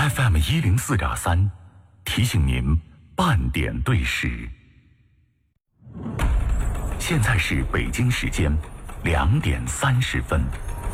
FM104.3，提醒您半点对时。现在是北京时间2点30分。